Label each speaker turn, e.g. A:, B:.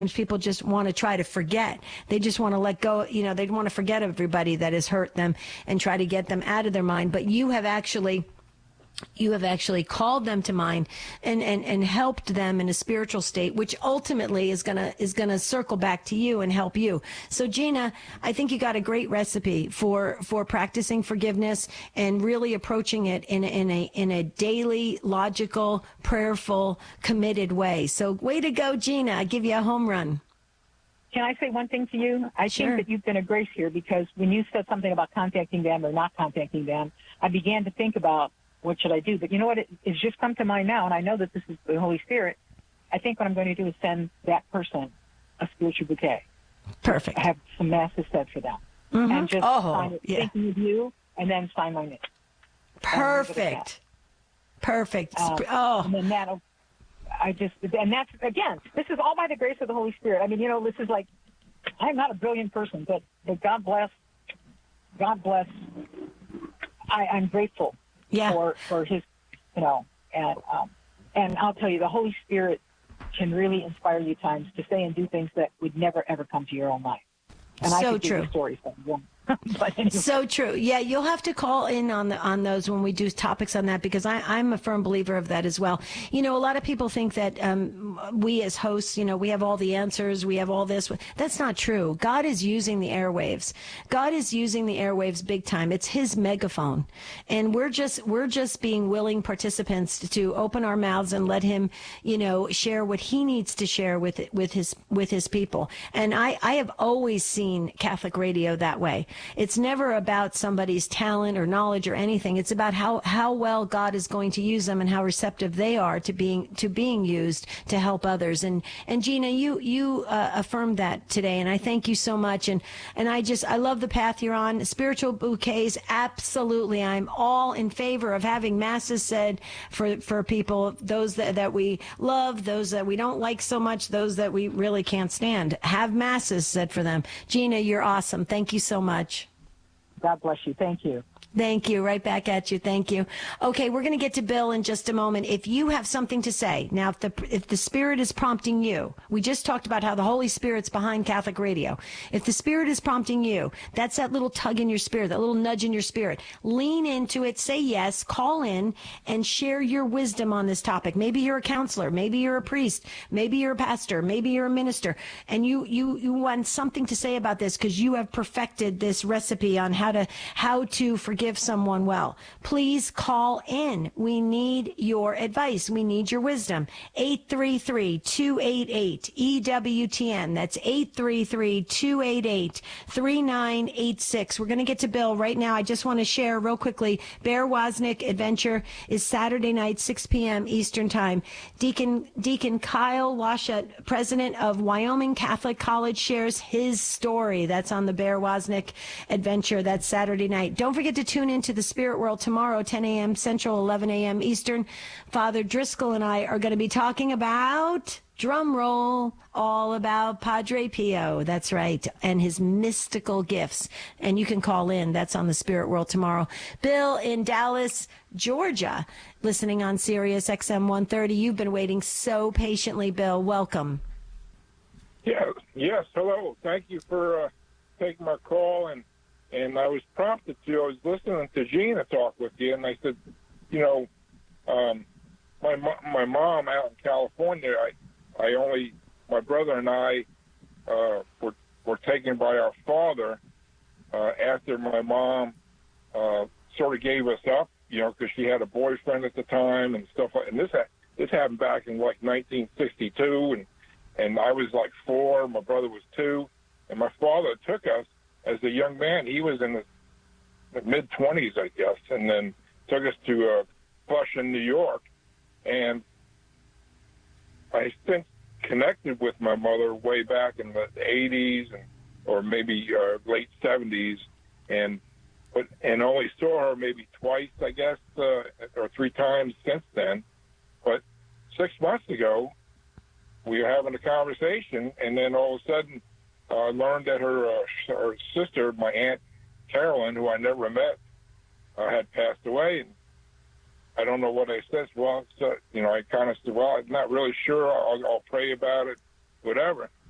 A: people just want to try to forget. They just want to let go. They want to forget everybody that has hurt them and try to get them out of their mind. But you have actually called them to mind and helped them in a spiritual state, which ultimately is gonna circle back to you and help you. So Gina, I think you got a great recipe for practicing forgiveness and really approaching it in a daily, logical, prayerful, committed way. So way to go, Gina. I give you a home run.
B: Can I say one thing to you? I
A: Sure.
B: think that you've been a grace here, because when you said something about contacting them or not contacting them, I began to think about, what should I do? But you know what? It's just come to mind now, and I know that this is the Holy Spirit. I think what I'm going to do is send that person a spiritual bouquet.
A: Perfect.
B: I have some masses said for them.
A: Mm-hmm.
B: And just sign it, thinking of you, and then sign my name.
A: Perfect. Perfect.
B: And then and that's, again, this is all by the grace of the Holy Spirit. I mean, this is like, I'm not a brilliant person, but God bless. I'm grateful.
A: Yeah.
B: For his, and I'll tell you, the Holy Spirit can really inspire you times to say and do things that would never, ever come to your own life. And I could give you stories from them. But anyway. So
A: true. Yeah, you'll have to call in on those when we do topics on that, because I'm a firm believer of that as well. A lot of people think that we as hosts, we have all the answers, we have all this. That's not true. God is using the airwaves. God is using the airwaves big time. It's his megaphone. And we're just being willing participants to open our mouths and let him, share what he needs to share with his people. And I have always seen Catholic radio that way. It's never about somebody's talent or knowledge or anything. It's about how well God is going to use them and how receptive they are to being used to help others. And Gina, you affirmed that today, and I thank you so much. And I love the path you're on. Spiritual bouquets, absolutely. I'm all in favor of having masses said for people, those that we love, those that we don't like so much, those that we really can't stand. Have masses said for them. Gina, you're awesome. Thank you so much.
B: God bless you. Thank you.
A: Thank you. Right back at you. Thank you. Okay, we're going to get to Bill in just a moment. If you have something to say, now if the Spirit is prompting you, we just talked about how the Holy Spirit's behind Catholic Radio. If the Spirit is prompting you, that's that little tug in your spirit, that little nudge in your spirit. Lean into it, say yes, call in, and share your wisdom on this topic. Maybe you're a counselor, maybe you're a priest, maybe you're a pastor, maybe you're a minister, and you want something to say about this because you have perfected this recipe on how to forgive someone well. Please call in. We need your advice. We need your wisdom. 833-288-EWTN. That's 833-288-3986. We're going to get to Bill right now. I just want to share real quickly. Bear Wozniak Adventure is Saturday night, 6 p.m. Eastern Time. Deacon Kyle Washut, president of Wyoming Catholic College, shares his story. That's on the Bear Wozniak Adventure. That's Saturday night. Don't forget to tune into the Spirit World tomorrow, 10 a.m. Central, 11 a.m. Eastern. Father Driscoll and I are going to be talking about, drum roll, all about Padre Pio. That's right. And his mystical gifts. And you can call in. That's on the Spirit World tomorrow. Bill in Dallas, Georgia, listening on Sirius XM 130. You've been waiting so patiently, Bill. Welcome.
C: Yeah. Yes. Hello. Thank you for taking my call. And I was prompted to. I was listening to Gina talk with you, and I said, my mom out in California. My brother and I were taken by our father after my mom sort of gave us up, because she had a boyfriend at the time and stuff like. And this happened back in like 1962, and I was like 4, my brother was 2, and my father took us. As a young man, he was in the mid-20s, I guess, and then took us to Flushing, New York. And I since connected with my mother way back in the 80s or maybe late 70s, and only saw her maybe twice, I guess, or 3 times since then. But 6 months ago, we were having a conversation, and then all of a sudden, I learned that her sister, my Aunt Carolyn, who I never met, had passed away. And I don't know what I said. Well, I kind of said, well, I'm not really sure. I'll pray about it, whatever.